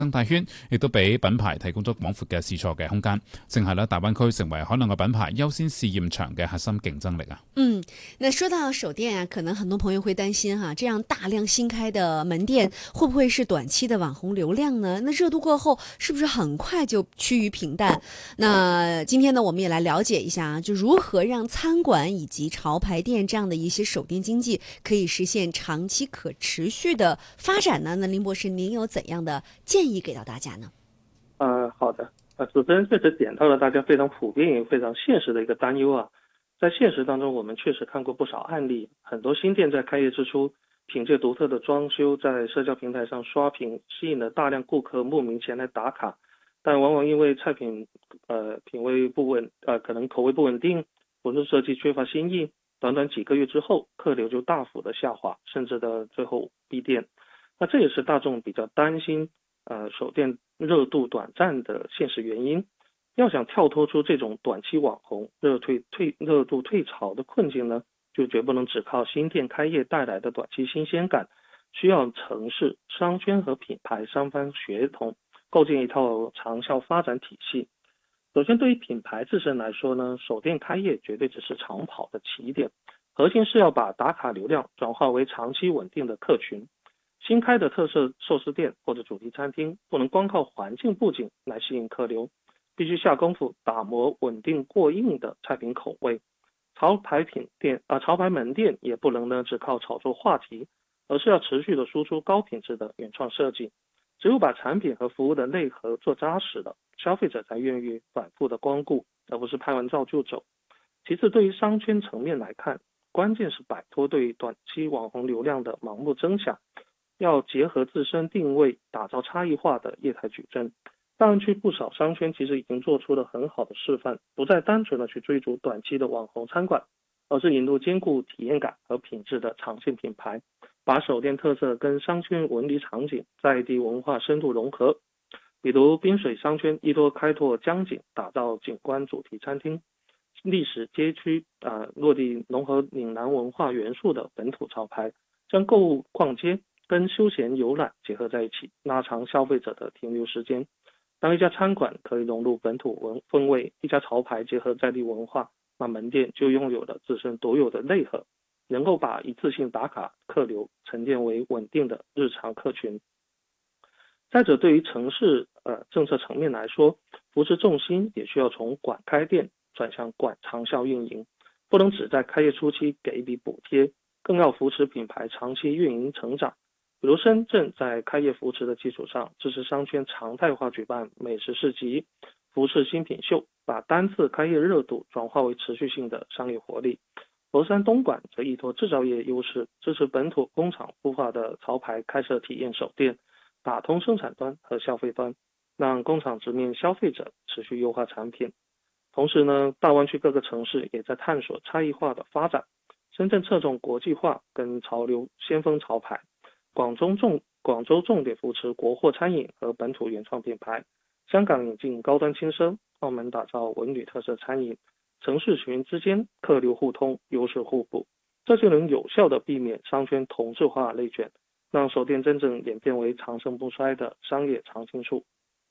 生態圈，亦都俾品牌提供咗廣闊嘅試錯嘅空間，正係大灣區成為海量嘅品牌優先試驗場嘅核心競爭力啊。 那說到手店啊，可能很多朋友會擔心這樣大量新開的門店會不會是短期的網紅流量呢？那熱度過後是不是很快就趨於平淡？那今天呢，我們也來了解一下就如何讓餐館以及潮牌店這樣的一些手店經濟可以實現長期可持續的發展呢？那林博士，您有怎樣的建議給到大家呢？ 好的，主持人確實點到了大家非常普遍也非常現實的一個擔憂啊。在現實當中，我們確實看過不少案例，很多新店在開業之初，憑借獨特的裝修，在社交平台上刷屏，吸引了大量顧客慕名前來打卡，但往往因為菜品品味不穩，可能口味不穩定，或者設計缺乏新意，短短幾個月之後，客流就大幅的下滑，甚至的最後閉店。那這也是大眾比較擔心手店熱度短暫的現實原因。要想跳脫出這種短期網紅熱度退潮的困境呢，就絕不能只靠新店開業帶來的短期新鮮感，需要城市、商圈和品牌三方協同，構建一套長效發展體系。首先，對於品牌自身來說呢，手店開業絕對只是長跑的起點，核心是要把打卡流量轉化為長期穩定的客群。新開的特色壽司店或者主題餐廳不能光靠環境布景來吸引客流，必須下功夫打磨穩定過硬的菜品口味。潮牌門店也不能呢只靠炒作話題，而是要持續的輸出高品質的原創設計。只有把產品和服務的內核做紮實了，消費者才願意反覆的光顧，而不是拍完照就走。其次，對於商圈層面來看，關鍵是擺脫對短期網紅流量的盲目爭搶，要結合自身定位，打造差異化的業態矩陣。大灣區不少商圈其實已經做出了很好的示範，不再單純的去追逐短期的網紅餐館，而是引入兼顧體驗感和品質的長線品牌，把手店特色跟商圈紋理場景在地文化深度融合。比如濱水商圈依托開拓江景，打造景觀主題餐廳，歷史街區落地融合嶺南文化元素的本土潮牌，將購物逛街跟休閒遊覽結合在一起，拉長消費者的停留時間。當一家餐館可以融入本土風味，一家潮牌結合在地文化，那門店就擁有了自身獨有的內核，能夠把一次性打卡客流沉澱為穩定的日常客群。再者，對於城市政策層面來說，扶持重心也需要從館開店轉向館長效運營，不能只在開業初期給一筆補貼，更要扶持品牌長期運營成長。比如深圳在開業扶持的基礎上，支持商圈常態化舉辦美食市集、服飾新品秀，把單次開業熱度轉化為持續性的商業活力。佛山東莞則依托製造業優勢，支持本土工廠孵化的潮牌開設體驗手店，打通生產端和消費端，讓工廠直面消費者，持續優化產品。同時呢，大灣區各個城市也在探索差異化的發展。深圳側重國際化跟潮流先鋒潮牌，廣州重點扶持國貨餐飲和本土原創品牌，香港引進高端輕奢，澳門打造文旅特色餐飲，城市群之間客流互通，優勢互補，這就能有效地避免商圈同質化內卷，讓手店真正演變為長盛不衰的商業常青樹。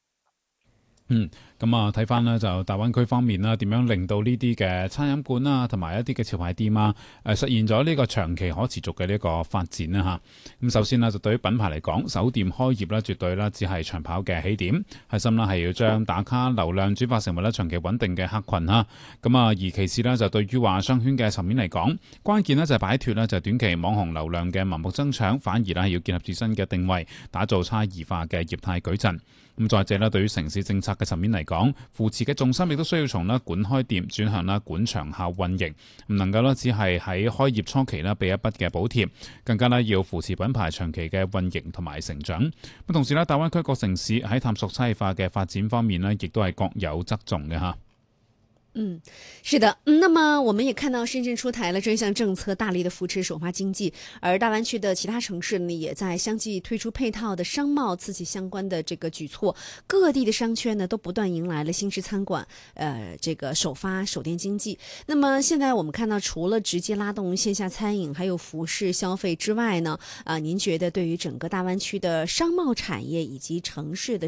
咁睇翻呢就大灣區方面啦，點樣令到呢啲嘅餐飲館啦，同埋一啲嘅潮牌店啊，實現咗呢個長期可持續嘅呢個發展啦嚇。咁首先呢，就對於品牌嚟講，手店開業咧絕對啦只係長跑嘅起點，核心啦係要將打卡流量轉化成為咧長期穩定嘅客群嚇。咁而其次呢，就對於話商圈嘅層面嚟講，關鍵呢就係擺脫呢就短期網紅流量嘅盲目爭搶，反而咧係要結合自身嘅定位，打造差異化嘅業態矩陣。咁再者咧，對於城市政策嘅層面嚟講，扶持嘅重心亦都需要從館開店轉向館長效運營，唔能夠只係喺開業初期俾一筆嘅補貼，更加要扶持品牌長期嘅運營同埋成長。咁同時大灣區各城市喺探索差異化嘅發展方面亦都係各有側重嘅嚇。 嗯，是的，那么我们也看到深圳出台了专项政策，大力的扶持首发经济，而大湾区的其他城市呢，也在相继推出配套的商贸刺激相关的这个举措，各地的商圈呢都不断迎来了新式餐馆，这个首发首店经济。那么现在我们看到，除了直接拉动线下餐饮还有服饰消费之外呢，您觉得对于整个大湾区的商贸产业以及城市的